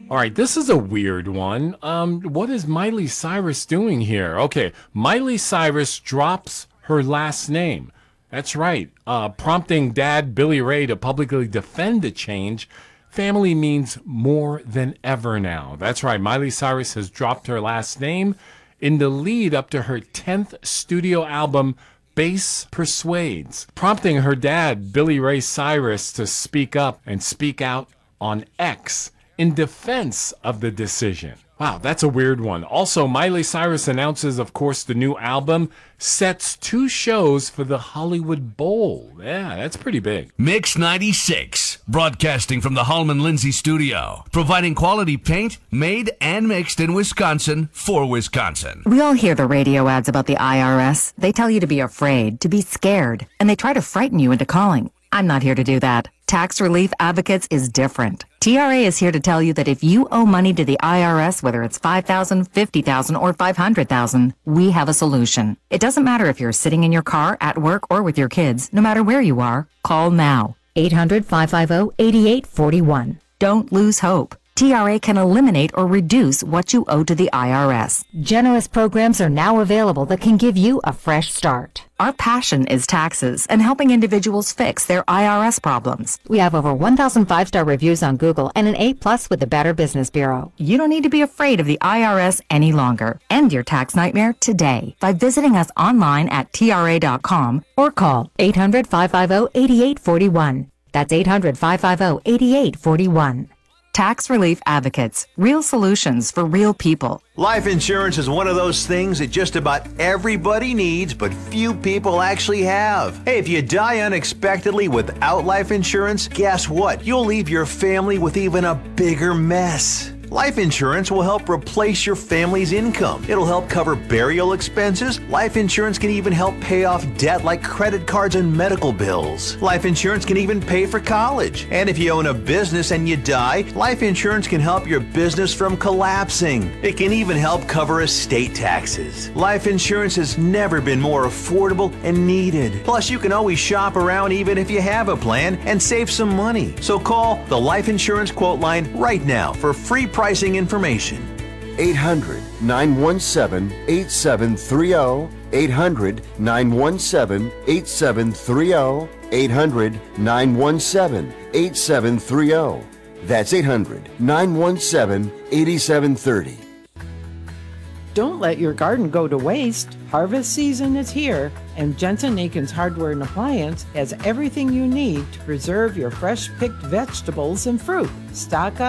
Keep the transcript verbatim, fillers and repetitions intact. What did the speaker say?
All right, this is a weird one. Um, what is Miley Cyrus doing here? Okay, Miley Cyrus drops her last name. That's right, uh, prompting dad Billy Ray to publicly defend the change. Family means more than ever now. That's right, Miley Cyrus has dropped her last name in the lead up to her tenth studio album, Bass Persuades, prompting her dad, Billy Ray Cyrus, to speak up and speak out on X in defense of the decision. Wow, that's a weird one. Also, Miley Cyrus announces, of course, the new album, sets two shows for the Hollywood Bowl. Yeah, that's pretty big. Mix ninety-six, broadcasting from the Hallman Lindsay studio, providing quality paint made and mixed in Wisconsin for Wisconsin. We all hear the radio ads about the I R S. They tell you to be afraid, to be scared, and they try to frighten you into calling. I'm not here to do that. Tax Relief Advocates is different. T R A is here to tell you that if you owe money to the I R S, whether it's five thousand dollars, fifty thousand dollars, or five hundred thousand dollars, we have a solution. It doesn't matter if you're sitting in your car, at work, or with your kids. No matter where you are, call now. eight hundred, five five zero, eight eight four one. Don't lose hope. T R A can eliminate or reduce what you owe to the I R S. Generous programs are now available that can give you a fresh start. Our passion is taxes and helping individuals fix their I R S problems. We have over one thousand five-star reviews on Google and an A plus with the Better Business Bureau. You don't need to be afraid of the I R S any longer. End your tax nightmare today by visiting us online at T R A dot com or call eight hundred, five five zero, eight eight four one. That's eight hundred, five five zero, eight eight four one. Tax Relief Advocates. Real solutions for real people. Life insurance is one of those things that just about everybody needs, but few people actually have. Hey, if you die unexpectedly without life insurance, guess what? You'll leave your family with even a bigger mess. Life insurance will help replace your family's income. It'll help cover burial expenses. Life insurance can even help pay off debt like credit cards and medical bills. Life insurance can even pay for college. And if you own a business and you die, life insurance can help your business from collapsing. It can even help cover estate taxes. Life insurance has never been more affordable and needed. Plus, you can always shop around even if you have a plan and save some money. So call the Life Insurance Quote Line right now for free pricing information. eight hundred, nine one seven, eight seven three zero. eight hundred, nine one seven, eight seven three zero. eight hundred, nine one seven, eight seven three zero. That's eight hundred, nine one seven, eight seven three zero. Don't let your garden go to waste. Harvest season is here, and Jensen Aikens Hardware and Appliance has everything you need to preserve your fresh-picked vegetables and fruit. Stock up